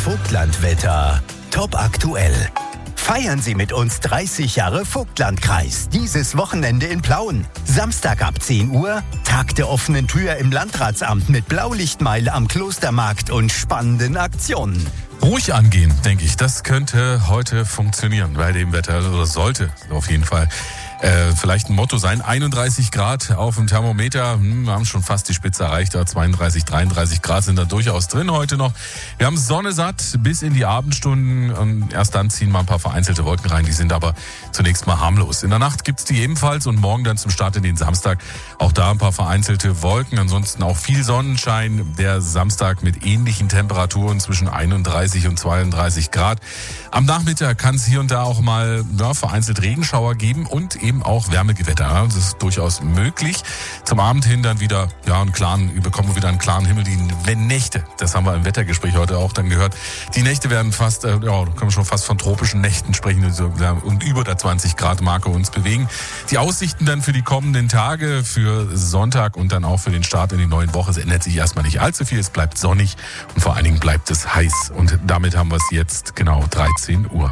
Vogtlandwetter. Top aktuell. Feiern Sie mit uns 30 Jahre Vogtlandkreis. Dieses Wochenende in Plauen. Samstag ab 10 Uhr. Tag der offenen Tür im Landratsamt mit Blaulichtmeile am Klostermarkt und spannenden Aktionen. Ruhig angehen, denke ich. Das könnte heute funktionieren bei dem Wetter. Oder sollte auf jeden Fall vielleicht ein Motto sein. 31 Grad auf dem Thermometer. Wir haben schon fast die Spitze erreicht. 32, 33 Grad sind da durchaus drin heute noch. Wir haben Sonne satt bis in die Abendstunden. Und erst dann ziehen mal ein paar vereinzelte Wolken rein. Die sind aber zunächst mal harmlos. In der Nacht gibt's die ebenfalls und morgen dann zum Start in den Samstag auch da ein paar vereinzelte Wolken. Ansonsten auch viel Sonnenschein. Der Samstag mit ähnlichen Temperaturen zwischen 31 und 32 Grad. Am Nachmittag kann es hier und da auch mal vereinzelt Regenschauer geben und eben auch Wärmegewitter. Das ist durchaus möglich. Zum Abend hin dann wieder bekommen wir wieder einen klaren Himmel. Die Nächte, das haben wir im Wettergespräch heute auch dann gehört. Die Nächte werden fast, da können wir schon fast von tropischen Nächten sprechen und über der 20 Grad Marke uns bewegen. Die Aussichten dann für die kommenden Tage, für Sonntag und dann auch für den Start in die neue Woche, es ändert sich erstmal nicht allzu viel. Es bleibt sonnig und vor allen Dingen bleibt es heiß. Und damit haben wir es jetzt genau 13 Uhr.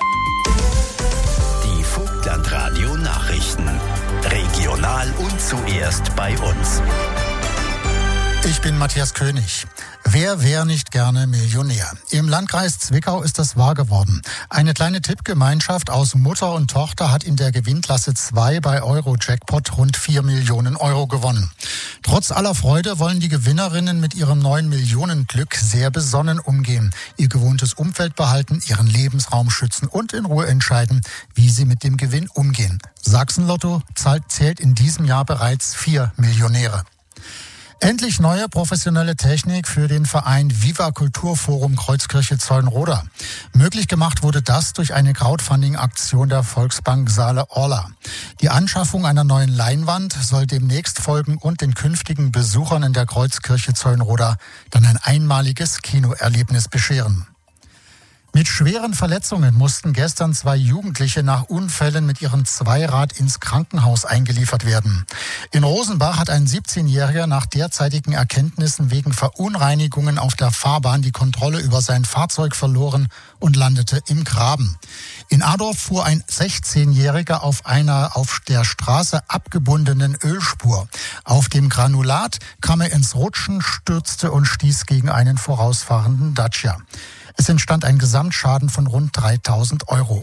Die Vogtlandradio Nachrichten. Regional und zuerst bei uns. Ich bin Matthias König. Wer wäre nicht gerne Millionär? Im Landkreis Zwickau ist das wahr geworden. Eine kleine Tippgemeinschaft aus Mutter und Tochter hat in der Gewinnklasse 2 bei Euro-Jackpot rund 4 Millionen Euro gewonnen. Trotz aller Freude wollen die Gewinnerinnen mit ihrem 9 Millionen Glück sehr besonnen umgehen, ihr gewohntes Umfeld behalten, ihren Lebensraum schützen und in Ruhe entscheiden, wie sie mit dem Gewinn umgehen. Sachsen-Lotto zählt in diesem Jahr bereits 4 Millionäre. Endlich neue professionelle Technik für den Verein Viva Kulturforum Kreuzkirche Zeulenroda. Möglich gemacht wurde das durch eine Crowdfunding-Aktion der Volksbank Saale Orla. Die Anschaffung einer neuen Leinwand soll demnächst folgen und den künftigen Besuchern in der Kreuzkirche Zeulenroda dann ein einmaliges Kinoerlebnis bescheren. Mit schweren Verletzungen mussten gestern 2 Jugendliche nach Unfällen mit ihrem Zweirad ins Krankenhaus eingeliefert werden. In Rosenbach hat ein 17-Jähriger nach derzeitigen Erkenntnissen wegen Verunreinigungen auf der Fahrbahn die Kontrolle über sein Fahrzeug verloren und landete im Graben. In Adorf fuhr ein 16-Jähriger auf einer auf der Straße abgebundenen Ölspur. Auf dem Granulat kam er ins Rutschen, stürzte und stieß gegen einen vorausfahrenden Dacia. Es entstand ein Gesamtschaden von rund 3.000 Euro.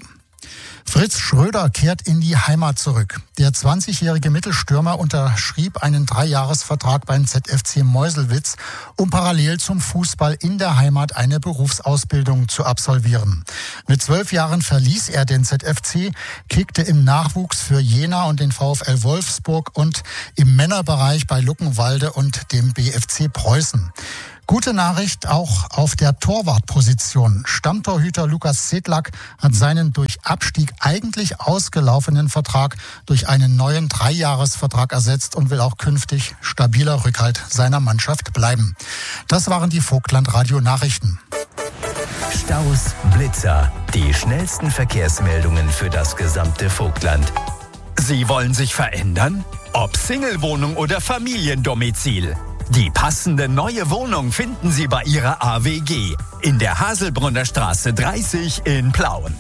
Fritz Schröder kehrt in die Heimat zurück. Der 20-jährige Mittelstürmer unterschrieb einen 3-Jahres-Vertrag beim ZFC Meuselwitz, um parallel zum Fußball in der Heimat eine Berufsausbildung zu absolvieren. Mit 12 Jahren verließ er den ZFC, kickte im Nachwuchs für Jena und den VfL Wolfsburg und im Männerbereich bei Luckenwalde und dem BFC Preußen. Gute Nachricht auch auf der Torwartposition. Stammtorhüter Lukas Sedlak hat seinen durch Abstieg eigentlich ausgelaufenen Vertrag durch einen neuen 3-Jahres-Vertrag ersetzt und will auch künftig stabiler Rückhalt seiner Mannschaft bleiben. Das waren die Vogtlandradio-Nachrichten. Staus, Blitzer, die schnellsten Verkehrsmeldungen für das gesamte Vogtland. Sie wollen sich verändern? Ob Single-Wohnung oder Familiendomizil? Die passende neue Wohnung finden Sie bei Ihrer AWG in der Haselbrunner Straße 30 in Plauen.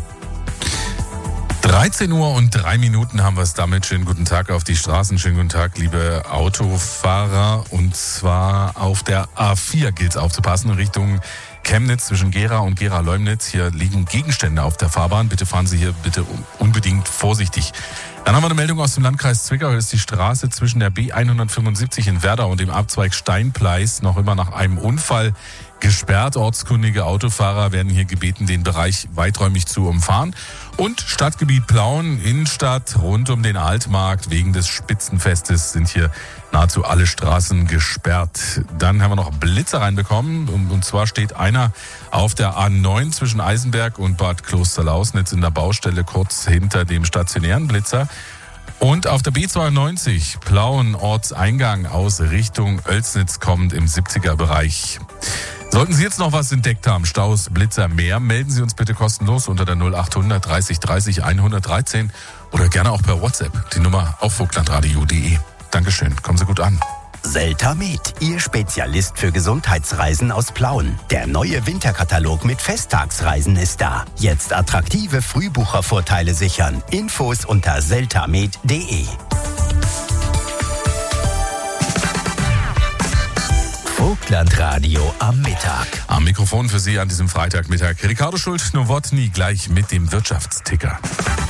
13 Uhr und 3 Minuten haben wir es damit. Schönen guten Tag auf die Straßen. Schönen guten Tag, liebe Autofahrer. Und zwar auf der A4 gilt es aufzupassen, Richtung Chemnitz zwischen Gera und Gera-Leumnitz. Hier liegen Gegenstände auf der Fahrbahn. Bitte fahren Sie hier unbedingt vorsichtig. Dann haben wir eine Meldung aus dem Landkreis Zwickau. Das ist die Straße zwischen der B175 in Werder und dem Abzweig Steinpleis noch immer nach einem Unfall gesperrt. Ortskundige Autofahrer werden hier gebeten, den Bereich weiträumig zu umfahren. Und Stadtgebiet Plauen, Innenstadt, rund um den Altmarkt, wegen des Spitzenfestes sind hier nahezu alle Straßen gesperrt. Dann haben wir noch Blitzer reinbekommen. Und zwar steht einer auf der A9 zwischen Eisenberg und Bad Klosterlausnitz in der Baustelle kurz hinter dem stationären Blitzer. Und auf der B92 Plauen Ortseingang aus Richtung Oelsnitz kommend im 70er-Bereich. Sollten Sie jetzt noch was entdeckt haben, Staus, Blitzer, mehr, melden Sie uns bitte kostenlos unter der 0800 30 30 113 oder gerne auch per WhatsApp. Die Nummer auf vogtlandradio.de. Dankeschön, kommen Sie gut an. Seltamed, Ihr Spezialist für Gesundheitsreisen aus Plauen. Der neue Winterkatalog mit Festtagsreisen ist da. Jetzt attraktive Frühbuchervorteile sichern. Infos unter seltamed.de. Vogtlandradio am Mittag. Am Mikrofon für Sie an diesem Freitagmittag Ricardo Schult-Nowotny gleich mit dem Wirtschaftsticker.